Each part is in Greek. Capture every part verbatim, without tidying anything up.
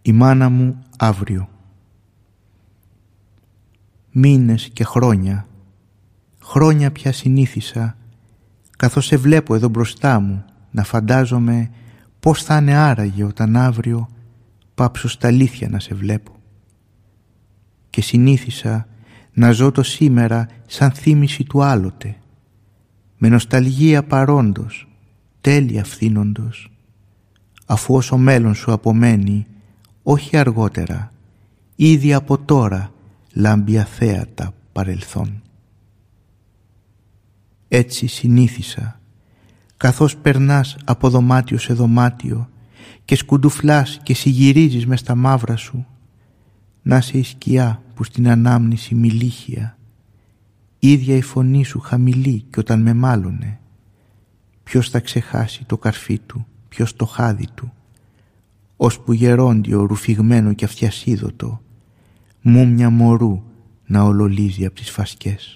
Η μάνα μου αύριο. Μήνες και χρόνια, χρόνια πια συνήθισα, καθώς σε βλέπω εδώ μπροστά μου, να φαντάζομαι πώς θα είναι άραγε όταν αύριο πάψω στα αλήθεια να σε βλέπω. Και συνήθισα να ζω το σήμερα σαν θύμηση του άλλοτε, με νοσταλγία παρόντος, τέλεια φθήνοντος, αφού όσο μέλλον σου απομένει, όχι αργότερα, ήδη από τώρα λάμπει αθέατα παρελθόν. Έτσι συνήθισα, καθώς περνάς από δωμάτιο σε δωμάτιο και σκουντουφλάς και συγυρίζεις μες στα μαύρα σου, να είσαι η σκιά που στην ανάμνηση μιλήχια, ίδια η φωνή σου χαμηλή κι όταν με μάλωνε. Ποιος θα ξεχάσει το καρφί του, ποιος το χάδι του, ώσπου γερόντιο ρουφηγμένο κι αυτιασίδωτο, μούμια μωρού να ολολίζει απ' τις φασκές.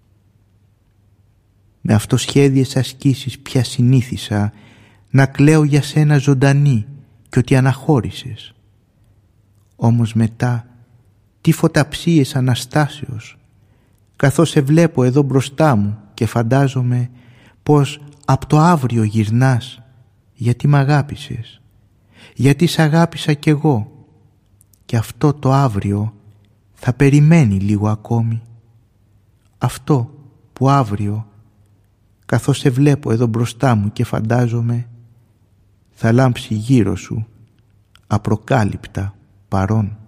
Με αυτοσχέδιες ασκήσεις πια συνήθισα να κλαίω για σένα ζωντανή κι ότι αναχώρησες. Όμως μετά τι φωταψίες Αναστάσεως, καθώς σε βλέπω εδώ μπροστά μου και φαντάζομαι πως απ' το αύριο γυρνάς, γιατί μ' αγάπησες, γιατί σ' αγάπησα κι εγώ, και αυτό το αύριο θα περιμένει λίγο ακόμη. Αυτό που αύριο, καθώς σε βλέπω εδώ μπροστά μου και φαντάζομαι, θα λάμψει γύρω σου απροκάλυπτα παρόν.